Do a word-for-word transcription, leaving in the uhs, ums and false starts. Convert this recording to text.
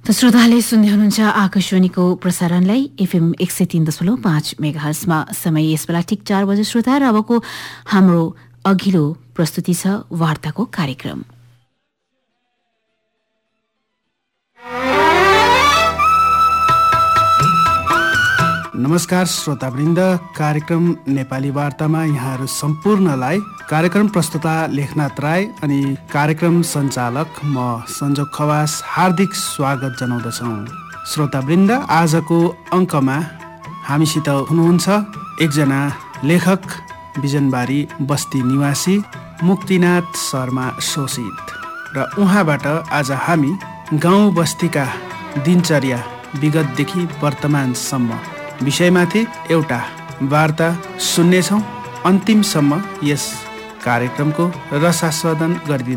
त श्रोताले सुन्दै हुनुहुन्छ आकाशवाणीको प्रसारणलाई एफएम एक सय तीन दशमलव पाँच मेगाहर्जमा। समय यस बेला ठिक चार बजे। श्रोता र अबको हाम्रो अघिल्लो प्रस्तुति छ वार्ताको कार्यक्रम। नमस्कार श्रोतावृन्द, कार्यक्रम नेपाली वार्तामा यहाँहरू सम्पूर्णलाई कार्यक्रम प्रस्तुता लेखनाथ राय अनि कार्यक्रम सञ्चालक म सञ्जोग खवास हार्दिक स्वागत जनाउँदछौँ। श्रोतावृन्द, आजको अङ्कमा हामीसित हुनुहुन्छ एकजना लेखक, बिजनबारी बस्ती निवासी मुक्तिनाथ शर्मा शोषित, र उहाँबाट आज हामी गाउँ बस्तीका दिनचर्या विगतदेखि वर्तमानसम्म विषयमाथि एउटा वार्ता सुन्नेछौँ। अन्तिमसम्म यस कार्यक्रमको रसास्वादन गरिदिनु